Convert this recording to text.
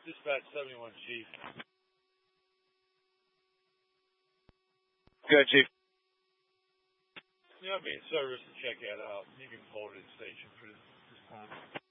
Dispatch 71, Chief. Good, Chief. Yeah, I'm in service to check that out. You can hold it in station for this time.